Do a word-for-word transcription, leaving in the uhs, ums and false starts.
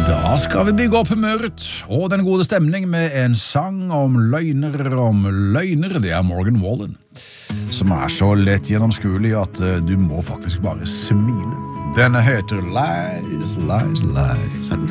Da skal vi bygge opp humøret og den gode stemning med en sang om løgner om løgner. Det er Morgan Wallen, som er så lett gjennomskuelig at uh, du må faktisk bare smile. Denne heter Lies, Lies, Lies.